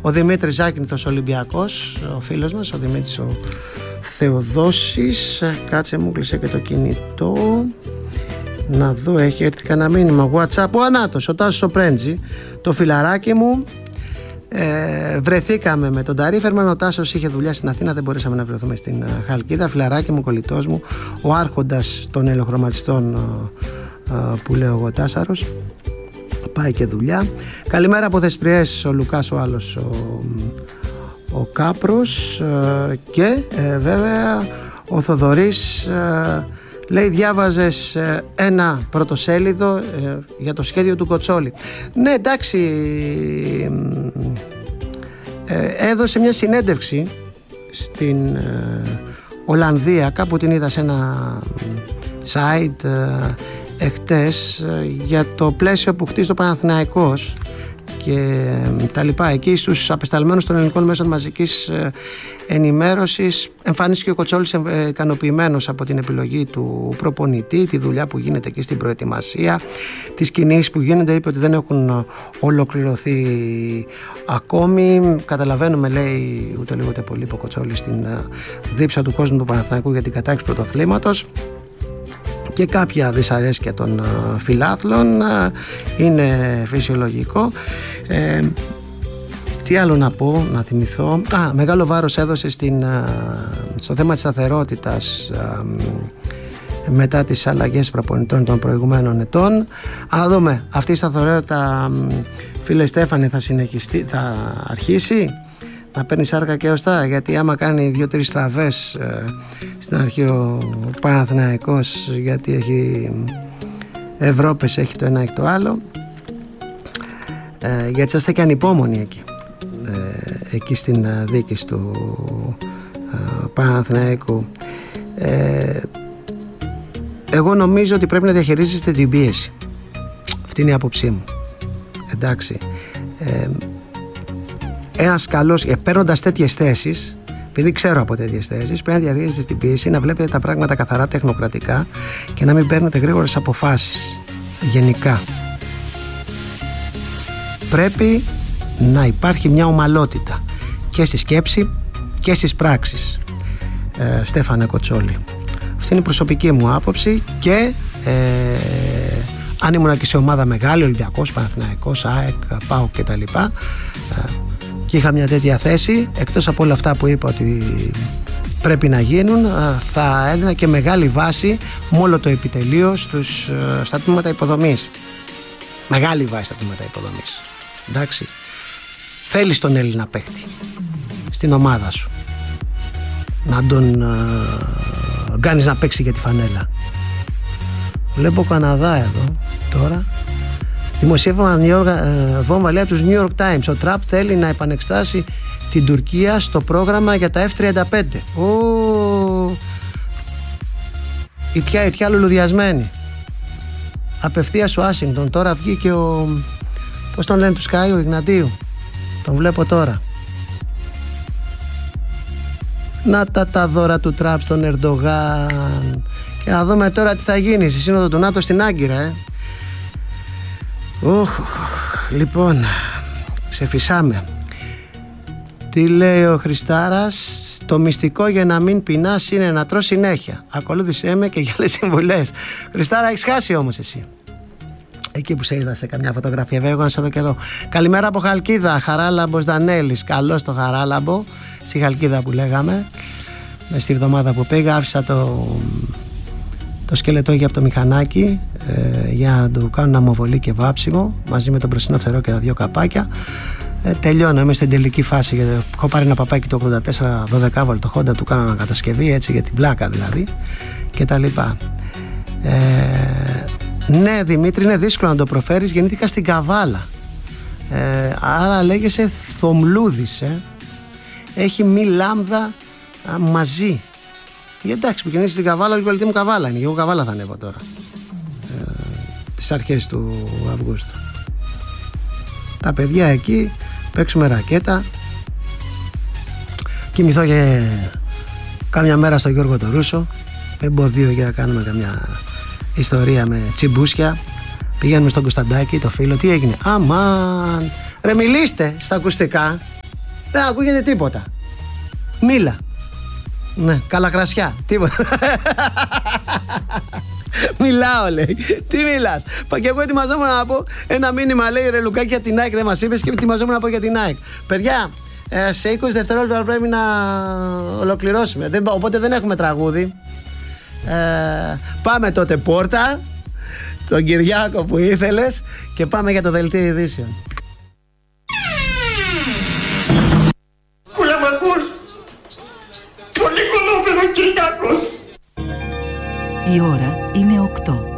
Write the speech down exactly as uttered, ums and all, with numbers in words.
Ο Δημήτρης Ζάκυνθος Ολυμπιακός, ο φίλος μας, ο Δημήτρης ο Θεοδόσης. Κάτσε, μου κλείσε και το κινητό. Να δω, έχει έρθει κανένα μήνυμα WhatsApp. Ο Ανάτος, ο Τάσος ο Πρέντζη, το φιλαράκι μου. Ε, βρεθήκαμε με τον Ταρίφερμαν. Ο Τάσος είχε δουλειά στην Αθήνα, δεν μπορέσαμε να βρεθούμε στην Χαλκίδα. Φιλαράκι μου, κολλητός μου, ο άρχοντας των ελαιοχρωματιστών που λέω εγώ, Τάσαρος. Πάει και δουλειά. Καλημέρα από Θεσπριές, ο Λουκάς ο άλλος, ο, ο Κάπρος, ε, και ε, βέβαια ο Θοδωρής ε, λέει διάβαζες ε, ένα πρωτοσέλιδο ε, για το σχέδιο του Κοτσόλη. Ναι, εντάξει, ε, έδωσε μια συνέντευξη στην ε, Ολλανδία, κάπου την είδα σε ένα site ε, εχτες, για το πλαίσιο που χτίζει το Παναθηναϊκός και τα λοιπά. Εκεί στους απεσταλμένους των ελληνικών μέσων μαζικής ενημέρωσης εμφανίστηκε ο Κοτσόλης ικανοποιημένος από την επιλογή του προπονητή, τη δουλειά που γίνεται εκεί στην προετοιμασία, τις κινήσεις που γίνονται. Είπε ότι δεν έχουν ολοκληρωθεί ακόμη. Καταλαβαίνουμε, λέει, ούτε λίγο ούτε πολύ, ο Κοτσόλης στην δίψα του κόσμου του Παναθηναϊκού για την κατάκτηση πρωταθλήματος και κάποια δυσαρέσκεια των uh, φιλάθλων, uh, είναι φυσιολογικό. ε, τι άλλο να πω, να θυμηθώ. Α, μεγάλο βάρος έδωσε στην, uh, στο θέμα της σταθερότητας uh, μετά τις αλλαγές προπονητών των προηγουμένων ετών. Α, δούμε, αυτή η σταθερότητα, uh, φίλε Στέφανε, θα συνεχιστεί, θα αρχίσει να παίρνει σάρκα και οστά, γιατί άμα κάνει δύο-τρεις στραβές ε, στην αρχή ο Παναθηναϊκός, γιατί έχει Ευρώπες, έχει το ένα, έχει το άλλο, ε, γιατί είστε και ανυπόμονοι εκεί ε, εκεί στην ε, δίκηση του ε, Παναθηναϊκού. ε, εγώ νομίζω ότι πρέπει να διαχειρίζεστε την πίεση. Αυτή είναι η άποψή μου, εντάξει. ε, Ένας καλός, παίρνοντας τέτοιες θέσεις, επειδή ξέρω από τέτοιες θέσεις, πρέπει να διαχειρίζεστε την πίεση, να βλέπετε τα πράγματα καθαρά τεχνοκρατικά και να μην παίρνετε γρήγορες αποφάσεις γενικά. Πρέπει να υπάρχει μια ομαλότητα και στη σκέψη και στις πράξεις, ε, Στέφανε Κοτσόλη. Αυτή είναι η προσωπική μου άποψη και ε, αν ήμουν και σε ομάδα μεγάλη, Ολυμπιακός, Παναθηναϊκός, ΑΕΚ, ΠΑΟΚ κτλ, ε, και είχα μια τέτοια θέση, εκτός από όλα αυτά που είπα ότι πρέπει να γίνουν, θα έδινα και μεγάλη βάση με όλο το επιτελείο στους, στα τμήματα υποδομής. Μεγάλη βάση στα τμήματα υποδομής. Εντάξει. Θέλεις τον Έλληνα παίχτη στην ομάδα σου, να τον uh, κάνεις να παίξει για τη φανέλα. Βλέπω Καναδά εδώ τώρα. Δημοσίευμα βόμβα, λέει, από τους New York Times. Ο Τραμπ θέλει να επανεξετάσει την Τουρκία στο πρόγραμμα για τα εφ τριάντα πέντε. Ω, ητιά, ητιά λουλουδιασμένη. Απευθείας ο Άσιγκτον. Τώρα βγήκε ο, πώς τον λένε του Sky, ο Ιγνατίου. Τον βλέπω τώρα. Να τα τα δώρα του Τραμπ στον Ερντογάν. Και να δούμε τώρα τι θα γίνει στη Σύνοδο του ΝΑΤΟ στην Άγκυρα, ε. Οχ, λοιπόν, ξεφυσάμε. Τι λέει ο Χριστάρας? Το μυστικό για να μην πεινάς είναι να τρως συνέχεια. Ακολούθησέ με και για άλλες συμβουλές. Χριστάρα, έχεις χάσει όμως εσύ. Εκεί που σε είδα σε καμιά φωτογραφία, βέβαια, εγώ να σε δω καιρό. Καλημέρα από Χαλκίδα, Χαράλαμπος Δανέλης. Καλώς το Χαράλαμπο, στη Χαλκίδα που λέγαμε. Μες στη εβδομάδα που πήγα, άφησα το... το σκελετό για από το μηχανάκι, ε, για να του κάνω αμοβολή και βάψιμο μαζί με τον μπροστινό φτερό και τα δύο καπάκια. ε, τελειώνω, είμαι στην τελική φάση, γιατί έχω πάρει ένα παπάκι το ογδόντα τέσσερα δώδεκα βολτ Honda, του κάνω ανακατασκευή, έτσι, για την πλάκα δηλαδή, και τα λοιπά. ε, ναι, Δημήτρη, είναι δύσκολο να το προφέρεις, γεννήθηκα στην Καβάλα, ε, άρα λέγεσαι Θομλούδης, ε. Έχει μη λάμδα α, μαζί. Για εντάξει, που γεννήσει στην Καβάλα, η κολλητή μου Καβάλα είναι. Εγώ Καβάλα θα ανέβω τώρα. Ε, τις αρχές του Αυγούστου. Τα παιδιά εκεί, παίξουμε ρακέτα. Κοιμηθώ και κάμια μέρα στο Γιώργο το Ρούσο. Εμποδίο για να κάνουμε καμιά ιστορία με τσιμπούσια. Πηγαίνουμε στον Κωνσταντάκη, το φίλο. Τι έγινε? Αμάν! Ρε, μιλήστε στα ακουστικά. Δεν ακούγεται τίποτα. Μίλα. Ναι, καλακρασιά. Τίποτα. Μιλάω, λέει. Τι μιλάς? Και εγώ ετοιμαζόμουν να πω ένα μήνυμα, λέει, ρε Λουκάκη, για την ΑΕΚ δεν μας είπες, και ετοιμαζόμουν να πω για την ΑΕΚ. Παιδιά, σε είκοσι δευτερόλεπτα πρέπει να ολοκληρώσουμε. Οπότε δεν έχουμε τραγούδι. Ε, πάμε τότε πόρτα, τον Κυριάκο που ήθελες, και πάμε για το δελτίο ειδήσεων. Κούλα μ' ακούς? Πολύ κολόπεδο, Κυριάκο. Η ώρα είναι οκτώ.